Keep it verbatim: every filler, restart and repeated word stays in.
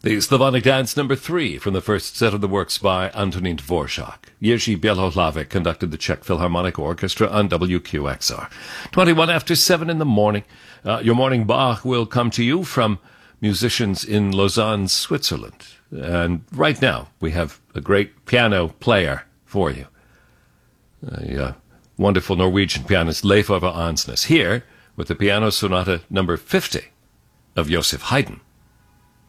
The Slavonic Dance number three from the first set of the works by Antonín Dvorak. Jerzy Bieloslavek conducted the Czech Philharmonic Orchestra on W Q X R. twenty-one after seven in the morning. Uh, your morning Bach will come to you from musicians in Lausanne, Switzerland. And right now, we have a great piano player for you. A uh, wonderful Norwegian pianist, Leif Ove Ansnes, here with the Piano Sonata number fifty of Joseph Haydn.